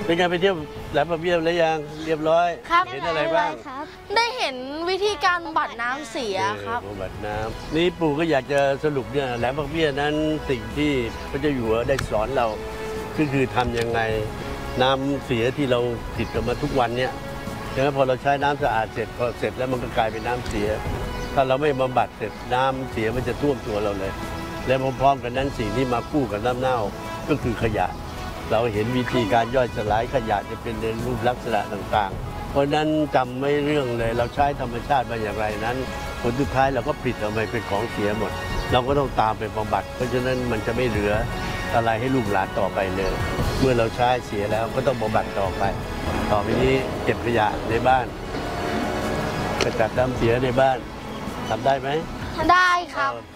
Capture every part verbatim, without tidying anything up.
เป็นไงไปเที่ยวแหลมพระเบี้ยแล้วยังเรียบร้อยครับเห็นอะไรบ้างได้เห็นวิธีการบำบัดน้ำเสียครับบำบัดน้ำนี่ปู่ก็อยากจะสรุปเนี่ยแหลมพระเบี้ยนั้นสิ่งที่พระเจ้าอยู่หัวได้สอนเราก็คือทำยังไงน้ำเสียที่เราติดกันมาทุกวันเนี่ยดังนั้นพอเราใช้น้ำสะอาดเสร็จพอเสร็จแล้วมันก็กลายเป็นน้ำเสียถ้าเราไม่บำบัดเสร็จน้ำเสียมันจะท่วมตัวเราเลยและพร้อมๆกันนั้นสิ่งที่มาคู่กับน้ำเน่าก็คือขยะเราเห็นวิธีการย่อยสลายขยะจะเป็นในรูปลักษณะต่างๆเพราะนั้นจำไม่เรื่องเลยเราใช้ธรรมชาติมาอย่างไรนั้นผลสุดท้ายเราก็ผลิตออกมาเป็นของเสียหมดเราก็ต้องตามไปบำบัดเพราะฉะนั้นมันจะไม่เหลืออะไรให้ลูกหลานต่อไปเลยเมื่อเราใช้เสียแล้วก็ต้องบำบัดต่อไปต่อไปนี้เก็บขยะในบ้านกระจัดน้ำเสียในบ้านทำได้ไหมได้ครับโอเค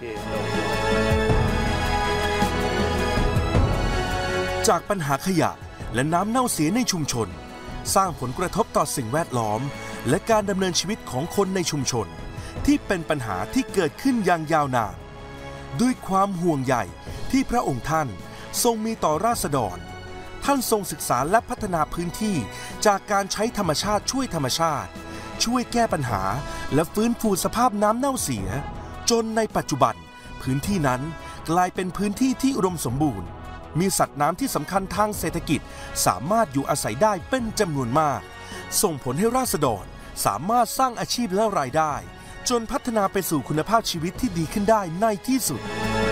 จากปัญหาขยะและน้ำเน่าเสียในชุมชนสร้างผลกระทบต่อสิ่งแวดล้อมและการดำเนินชีวิตของคนในชุมชนที่เป็นปัญหาที่เกิดขึ้นอย่างยาวนานด้วยความห่วงใยที่พระองค์ท่านทรงมีต่อราษฎรท่านทรงศึกษาและพัฒนาพื้นที่จากการใช้ธรรมชาติช่วยธรรมชาติช่วยแก้ปัญหาและฟื้นฟูสภาพน้ำเน่าเสียจนในปัจจุบันพื้นที่นั้นกลายเป็นพื้นที่ที่อุดมสมบูรณ์มีสัตว์น้ำที่สำคัญทางเศรษฐกิจสามารถอยู่อาศัยได้เป็นจำนวนมากส่งผลให้ราษฎรสามารถสร้างอาชีพและรายได้จนพัฒนาไปสู่คุณภาพชีวิตที่ดีขึ้นได้ในที่สุด